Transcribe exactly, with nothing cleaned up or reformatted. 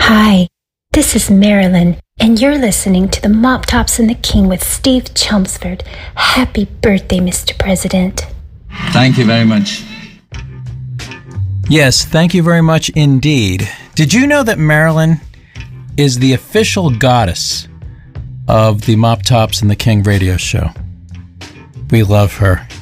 Hi, this is Marilyn, and you're listening to the Mop Tops and the King with Steve Chelmsford. Happy birthday, Mister President. Thank you very much. Yes, thank you very much indeed. Did you know that Marilyn is the official goddess of the Mop Tops and the King radio show? We love her.